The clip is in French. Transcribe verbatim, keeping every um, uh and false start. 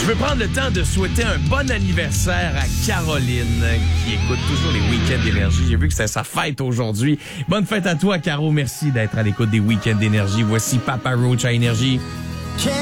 veux prendre le temps de souhaiter un bon anniversaire à Caroline, qui écoute toujours les Week-ends d'énergie. J'ai vu que c'était sa fête aujourd'hui. Bonne fête à toi, Caro. Merci d'être à l'écoute des Week-ends d'énergie. Voici Papa Roach à Énergie.